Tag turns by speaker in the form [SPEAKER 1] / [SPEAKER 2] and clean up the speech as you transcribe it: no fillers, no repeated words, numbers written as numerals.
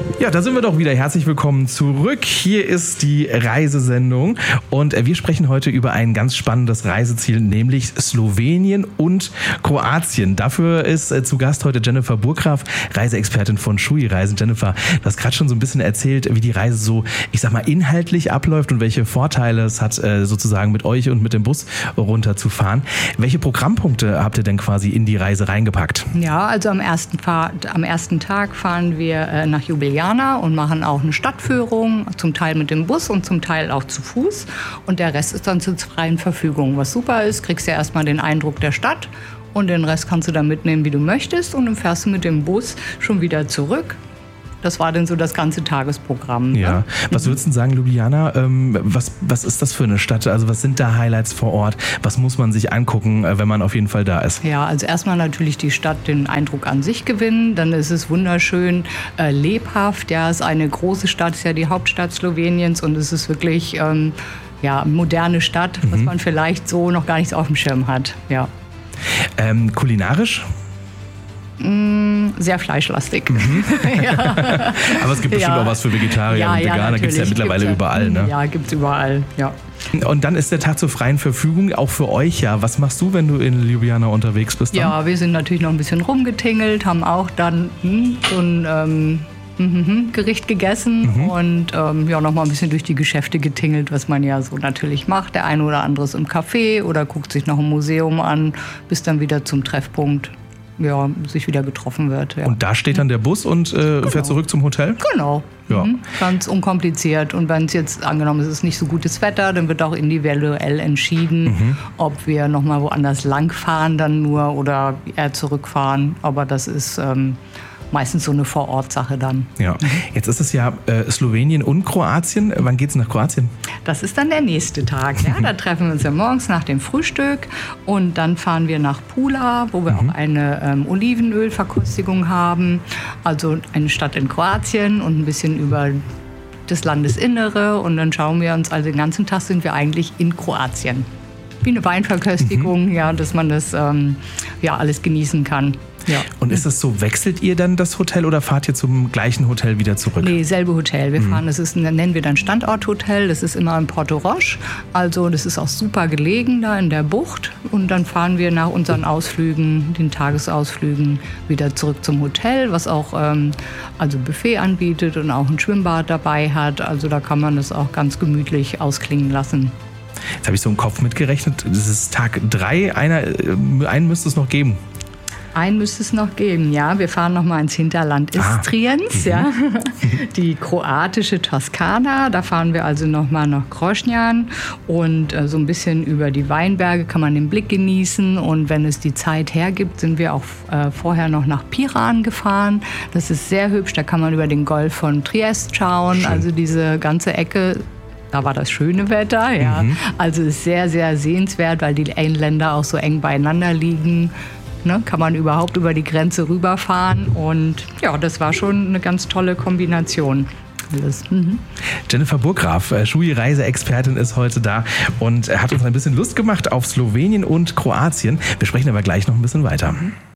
[SPEAKER 1] Ja, da sind wir doch wieder. Herzlich willkommen zurück. Hier ist die Reisesendung und wir sprechen heute über ein ganz spannendes Reiseziel, nämlich Slowenien und Kroatien. Dafür ist zu Gast heute Jennifer Burggraf, Reiseexpertin von Shui Reisen. Jennifer, du hast gerade schon so ein bisschen erzählt, wie die Reise so, ich sag mal, inhaltlich abläuft und welche Vorteile es hat, sozusagen mit euch und mit dem Bus runterzufahren. Welche Programmpunkte habt ihr denn quasi in die Reise reingepackt?
[SPEAKER 2] Ja, also am ersten Tag fahren wir nach Ljubljana und machen auch eine Stadtführung, zum Teil mit dem Bus und zum Teil auch zu Fuß. Und der Rest ist dann zur freien Verfügung. Was super ist, kriegst ja erstmal den Eindruck der Stadt und den Rest kannst du dann mitnehmen, wie du möchtest. Und dann fährst du mit dem Bus schon wieder zurück. Das war dann so das ganze Tagesprogramm.
[SPEAKER 1] Ja. Ne? Was würdest du sagen, Ljubljana? Was ist das für eine Stadt? Also was sind da Highlights vor Ort? Was muss man sich angucken, wenn man auf jeden Fall da ist?
[SPEAKER 2] Ja, also erstmal natürlich die Stadt, den Eindruck an sich gewinnen. Dann ist es wunderschön lebhaft. Ja, es ist eine große Stadt, ist ja die Hauptstadt Sloweniens und es ist wirklich eine moderne Stadt, was man vielleicht so noch gar nicht auf dem Schirm hat. Ja.
[SPEAKER 1] Kulinarisch?
[SPEAKER 2] Sehr fleischlastig.
[SPEAKER 1] Ja. Aber es gibt bestimmt auch was für Vegetarier und Veganer. Gibt es ja mittlerweile überall. Ne?
[SPEAKER 2] Ja, gibt es überall. Ja.
[SPEAKER 1] Und dann ist der Tag zur freien Verfügung, auch für euch ja. Was machst du, wenn du in Ljubljana unterwegs bist? Dann?
[SPEAKER 2] Ja, wir sind natürlich noch ein bisschen rumgetingelt, haben auch dann so ein Gericht gegessen und noch mal ein bisschen durch die Geschäfte getingelt, was man ja so natürlich macht. Der eine oder andere ist im Café oder guckt sich noch ein Museum an, bis dann wieder zum Treffpunkt sich wieder getroffen wird. Ja.
[SPEAKER 1] Und da steht dann der Bus und fährt zurück zum Hotel?
[SPEAKER 2] Genau. Ja. Ganz unkompliziert. Und wenn es jetzt angenommen ist, es ist nicht so gutes Wetter, dann wird auch individuell entschieden, ob wir noch mal woanders langfahren dann nur oder eher zurückfahren. Aber das ist meistens so eine Vorortsache dann.
[SPEAKER 1] Ja. Jetzt ist es ja Slowenien und Kroatien. Wann geht's nach Kroatien?
[SPEAKER 2] Das ist dann der nächste Tag. Ja? Da treffen wir uns ja morgens nach dem Frühstück und dann fahren wir nach Pula, wo wir auch eine Olivenölverkostigung haben. Also eine Stadt in Kroatien und ein bisschen über das Landesinnere. Und dann schauen wir uns, also den ganzen Tag sind wir eigentlich in Kroatien. Wie eine Weinverköstigung, dass man das alles genießen kann. Ja.
[SPEAKER 1] Und ist das so, wechselt ihr dann das Hotel oder fahrt ihr zum gleichen Hotel wieder zurück?
[SPEAKER 2] Nee, selbe Hotel. Wir fahren, nennen wir dann Standorthotel, das ist immer in Porto Roche. Also das ist auch super gelegen da in der Bucht. Und dann fahren wir nach unseren Ausflügen, den Tagesausflügen, wieder zurück zum Hotel, was auch Buffet anbietet und auch ein Schwimmbad dabei hat. Also da kann man das auch ganz gemütlich ausklingen lassen.
[SPEAKER 1] Jetzt habe ich so im Kopf mitgerechnet, das ist Tag 3, einen müsste es noch geben.
[SPEAKER 2] Einen müsste es noch geben, ja. Wir fahren noch mal ins Hinterland Istriens, die kroatische Toskana. Da fahren wir also noch mal nach Krošnjan und so ein bisschen über die Weinberge kann man den Blick genießen. Und wenn es die Zeit hergibt, sind wir auch vorher noch nach Piran gefahren. Das ist sehr hübsch, da kann man über den Golf von Triest schauen. Schön. Also diese ganze Ecke. Da war das schöne Wetter, ja. Also ist sehr, sehr sehenswert, weil die Länder auch so eng beieinander liegen. Ne, kann man überhaupt über die Grenze rüberfahren und das war schon eine ganz tolle Kombination.
[SPEAKER 1] Jennifer Burggraf, Shui Reiseexpertin, ist heute da und hat uns ein bisschen Lust gemacht auf Slowenien und Kroatien. Wir sprechen aber gleich noch ein bisschen weiter.